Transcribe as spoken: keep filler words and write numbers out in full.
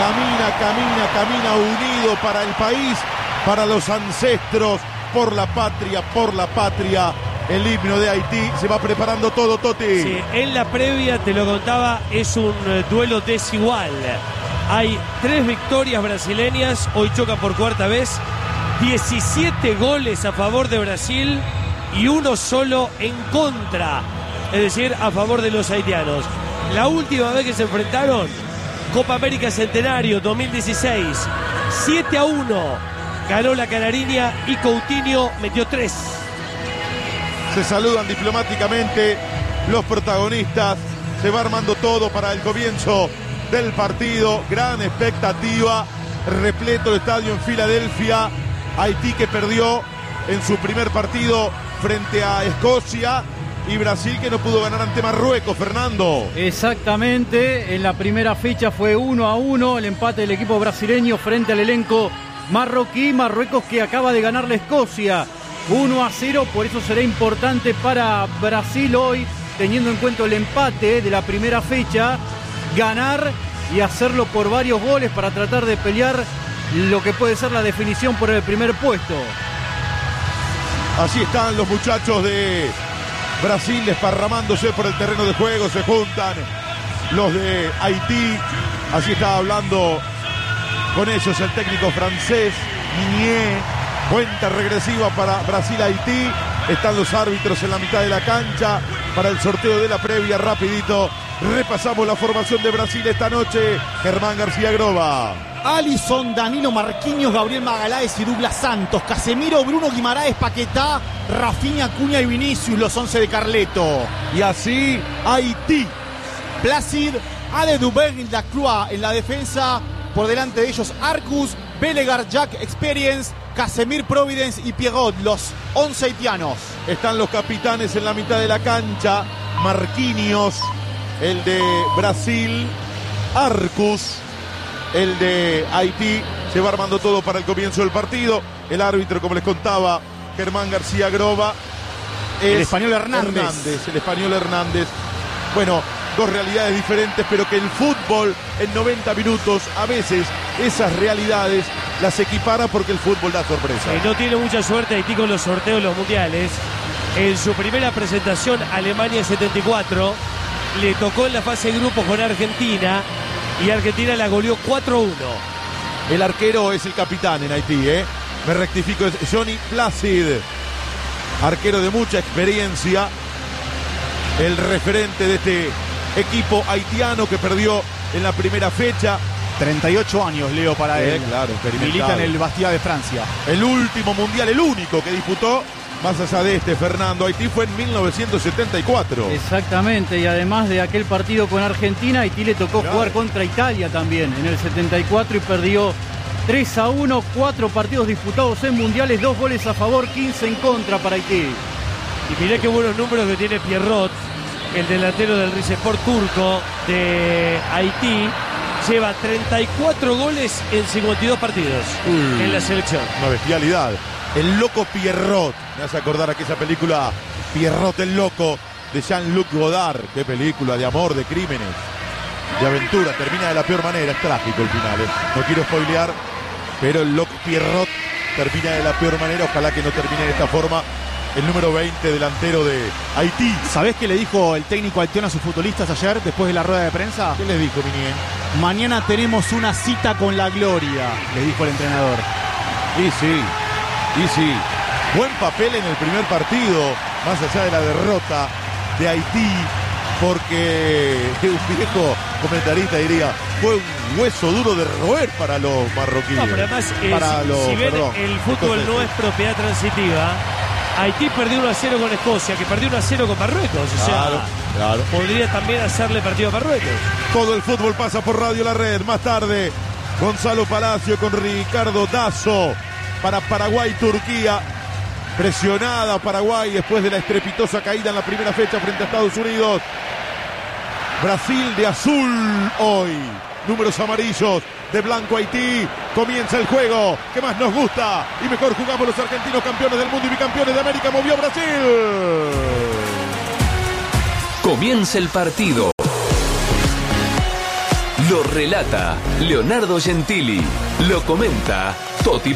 camina, camina, camina unido para el país, para los ancestros, por la patria, por la patria. El himno de Haití, se va preparando todo, Toti. Sí, en la previa, te lo contaba, es un duelo desigual. Hay tres victorias brasileñas, hoy choca por cuarta vez, diecisiete goles a favor de Brasil y uno solo en contra, es decir, a favor de los haitianos. La última vez que se enfrentaron, Copa América Centenario dos mil dieciséis, siete a uno, ganó la Canariña y Coutinho metió tres. Se saludan diplomáticamente los protagonistas, se va armando todo para el comienzo del partido, gran expectativa, repleto el estadio en Filadelfia. Haití que perdió en su primer partido frente a Escocia y Brasil que no pudo ganar ante Marruecos, Fernando. Exactamente, en la primera fecha fue uno a uno el empate del equipo brasileño frente al elenco marroquí. Marruecos que acaba de ganarle a Escocia uno a cero, por eso será importante para Brasil hoy, teniendo en cuenta el empate de la primera fecha, ganar y hacerlo por varios goles para tratar de pelear lo que puede ser la definición por el primer puesto. Así están los muchachos de Brasil desparramándose por el terreno de juego, se juntan los de Haití, así está hablando con ellos el técnico francés, Migné. Cuenta regresiva para Brasil-Haití. Están los árbitros en la mitad de la cancha para el sorteo de la previa. Rapidito repasamos la formación de Brasil esta noche. Germán García Groba. Alisson, Danilo, Marquinhos, Gabriel Magaláes y Douglas Santos. Casemiro, Bruno Guimaraes, Paquetá, Rafinha, Acuña y Vinicius, los once de Carleto. Y así Haití. Placid, Ale Dubén y Lacroix en la defensa. Por delante de ellos Arcus, Belegar, Jack Experience, Casemir, Providence y Pierrot, los once haitianos. Están los capitanes en la mitad de la cancha. Marquinhos, el de Brasil. Arcus, el de Haití. Se va armando todo para el comienzo del partido. El árbitro, como les contaba, Germán García Groba. El español Hernández. Hernández. El español Hernández. Bueno, dos realidades diferentes, pero que el fútbol en noventa minutos, a veces esas realidades las equipara porque el fútbol da sorpresa. Eh, no tiene mucha suerte Haití con los sorteos de los mundiales. En su primera presentación, Alemania setenta y cuatro, le tocó en la fase de grupos con Argentina y Argentina la goleó cuatro a uno. El arquero es el capitán en Haití, ¿eh? Me rectifico, es Johnny Placid, arquero de mucha experiencia, el referente de este equipo haitiano que perdió en la primera fecha. treinta y ocho años, Leo, para eh, él. Claro, milita en el Bastia de Francia. El último mundial, el único que disputó, más allá de este, Fernando, Haití fue en mil novecientos setenta y cuatro. Exactamente, y además de aquel partido con Argentina, Haití le tocó claro. jugar contra Italia también en el setenta y cuatro y perdió tres a uno, cuatro partidos disputados en mundiales, dos goles a favor, quince en contra para Haití. Y mirá qué buenos números que tiene Pierrot, el delantero del Rizespor turco de Haití. Lleva treinta y cuatro goles en cincuenta y dos partidos Uy, en la selección. Una bestialidad. El loco Pierrot. Me hace acordar aquella película Pierrot el loco de Jean-Luc Godard. Qué película de amor, de crímenes, de aventura. Termina de la peor manera. Es trágico el final, ¿eh? No quiero spoilear, pero el loco Pierrot termina de la peor manera. Ojalá que no termine de esta forma. El número veinte, delantero de Haití. ¿Sabés qué le dijo el técnico haitiano a sus futbolistas ayer, después de la rueda de prensa? ¿Qué les dijo, Minier? Mañana tenemos una cita con la gloria, le dijo el entrenador. Y sí, y sí. Buen papel en el primer partido, más allá de la derrota de Haití, porque un viejo comentarista diría, fue un hueso duro de roer para los marroquíes. No, pero además, eh, para si, los, si bien perdón, el fútbol no es propiedad transitiva, Haití perdió uno a cero con Escocia, que perdió uno a cero con Marruecos. O sea, claro, claro. podría también hacerle partido a Marruecos. Todo el fútbol pasa por Radio La Red. Más tarde, Gonzalo Palacio con Ricardo Dazo para Paraguay-Turquía. Presionada Paraguay después de la estrepitosa caída en la primera fecha frente a Estados Unidos. Brasil de azul hoy. Números amarillos. De blanco Haití, comienza el juego que más nos gusta y mejor jugamos los argentinos, campeones del mundo y bicampeones de América. Movió Brasil. Comienza el partido. Lo relata Leonardo Gentili. Lo comenta Toti